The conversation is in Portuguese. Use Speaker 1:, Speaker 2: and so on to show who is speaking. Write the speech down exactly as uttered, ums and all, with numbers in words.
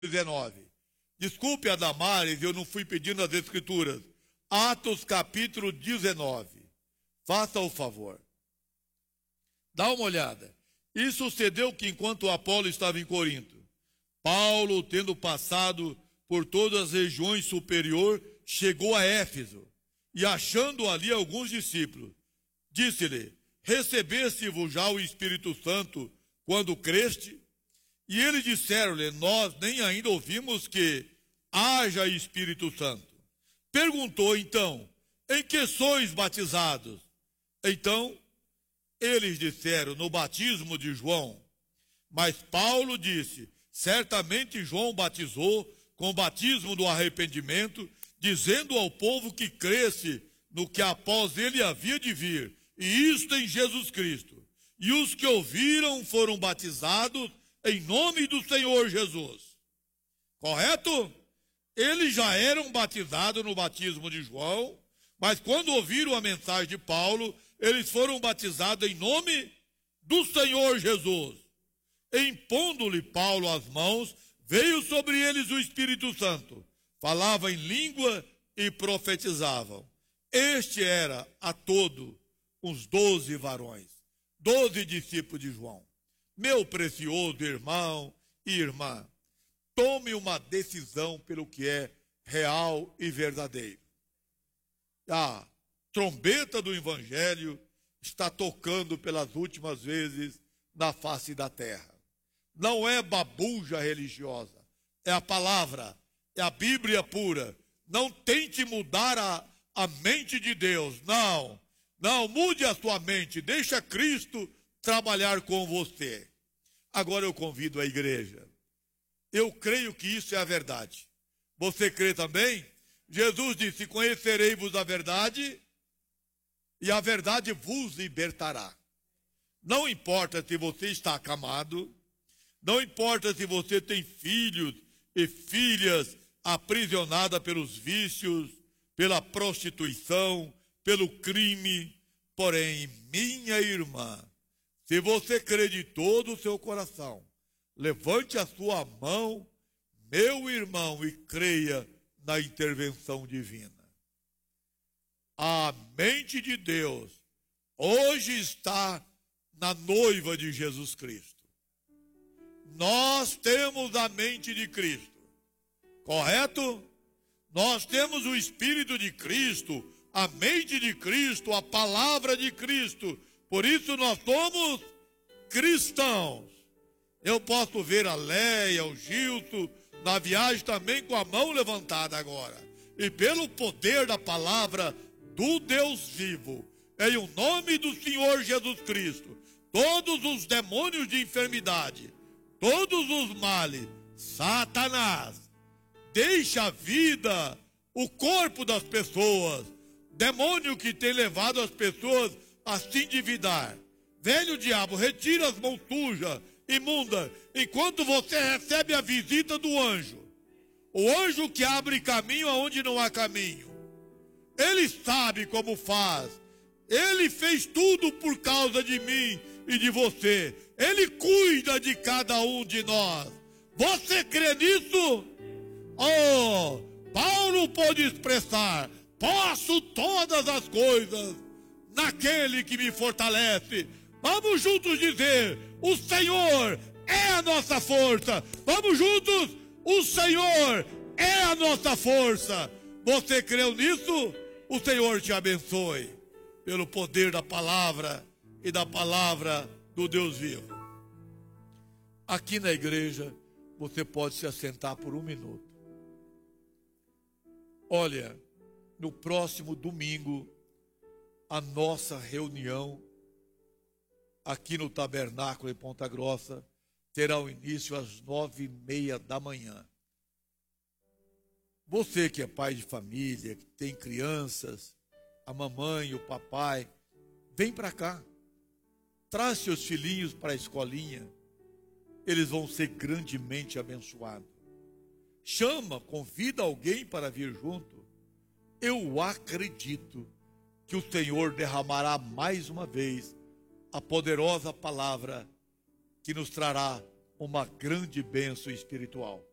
Speaker 1: dezenove. Desculpe a Damares, eu não fui pedindo as escrituras. Atos capítulo dezenove. Faça o favor. Dá uma olhada. E sucedeu que enquanto Apolo estava em Corinto, Paulo, tendo passado por todas as regiões superior, chegou a Éfeso, e achando ali alguns discípulos, disse-lhe: recebeste-vos já o Espírito Santo quando creste? E eles disseram-lhe: nós nem ainda ouvimos que haja Espírito Santo. Perguntou então: em que sois batizados? Então eles disseram: no batismo de João. Mas Paulo disse: certamente João batizou com o batismo do arrependimento, dizendo ao povo que cresce no que após ele havia de vir, e isto em Jesus Cristo. E os que ouviram foram batizados em nome do Senhor Jesus. Correto? Eles já eram batizados no batismo de João, mas quando ouviram a mensagem de Paulo, eles foram batizados em nome do Senhor Jesus. Impondo-lhe Paulo as mãos, veio sobre eles o Espírito Santo. Falavam em língua e profetizavam. Este era a todo uns doze varões, doze discípulos de João. Meu precioso irmão e irmã, tome uma decisão pelo que é real e verdadeiro. A trombeta do Evangelho está tocando pelas últimas vezes na face da terra. Não é babuja religiosa, é a palavra, é a Bíblia pura. Não tente mudar a, a mente de Deus, não. Não, mude a sua mente, deixa Cristo trabalhar com você. Agora eu convido a igreja. Eu creio que isso é a verdade. Você crê também? Jesus disse: conhecereis-vos a verdade, e a verdade vos libertará. Não importa se você está acamado, não importa se você tem filhos e filhas aprisionadas pelos vícios, pela prostituição, pelo crime. Porém, minha irmã, se você crê de todo o seu coração, levante a sua mão, meu irmão, e creia na intervenção divina. A mente de Deus hoje está na noiva de Jesus Cristo. Nós temos a mente de Cristo, correto? Nós temos o Espírito de Cristo, a mente de Cristo, a palavra de Cristo. Por isso nós somos cristãos. Eu posso ver a Leia, o Gilson, na viagem também com a mão levantada agora. E pelo poder da palavra do Deus vivo, em o nome do Senhor Jesus Cristo, todos os demônios de enfermidade, todos os males, Satanás, deixa a vida, o corpo das pessoas, demônio que tem levado as pessoas a se endividar. Velho diabo, retira as mãos sujas, imunda, enquanto você recebe a visita do anjo. O anjo que abre caminho aonde não há caminho. Ele sabe como faz. Ele fez tudo por causa de mim e de você. Ele cuida de cada um de nós. Você crê nisso? Oh, Paulo pôde expressar: posso todas as coisas naquele que me fortalece. Vamos juntos dizer: o Senhor é a nossa força. Vamos juntos: o Senhor é a nossa força. Você creu nisso? O Senhor te abençoe pelo poder da palavra e da palavra do Deus vivo. Aqui na igreja você pode se assentar por um minuto. Olha, no próximo domingo, a nossa reunião aqui no Tabernáculo em Ponta Grossa terá o início às nove e meia da manhã. Você que é pai de família, que tem crianças, a mamãe, o papai, vem para cá. Traz seus filhinhos para a escolinha. Eles vão ser grandemente abençoados. Chama, convida alguém para vir junto. Eu acredito que o Senhor derramará mais uma vez a poderosa palavra que nos trará uma grande bênção espiritual.